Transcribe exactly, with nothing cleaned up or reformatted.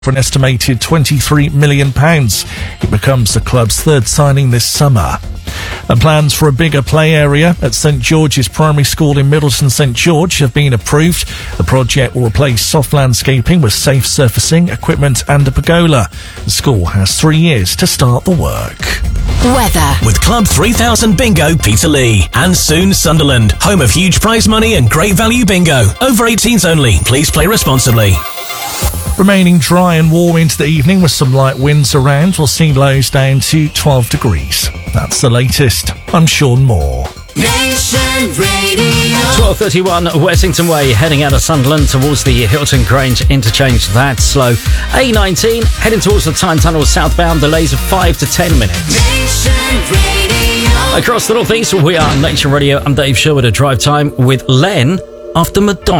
for an estimated twenty-three million pounds. It becomes the club's third signing this summer. And plans for a bigger play area at St George's Primary School in Middleton St George have been approved. The project will replace soft landscaping with safe surfacing, equipment and a pergola. The school has three years to start the work. Weather. With Club three thousand Bingo, Peterlee. And soon Sunderland, home of huge prize money and great value bingo. Over eighteens only. Please play responsibly. Remaining dry and warm into the evening with some light winds around. We'll see lows down to twelve degrees. That's the latest. I'm Sean Moore. Nation Radio. twelve thirty-one Wessington Way, heading out of Sunderland towards the Hilton Grange interchange. That's slow. A nineteen, heading towards the Tyne Tunnel southbound, delays of five to ten minutes. Nation Radio. Across the northeast, we are Nation Radio. I'm Dave Sherwood at Drive Time with Len after Madonna.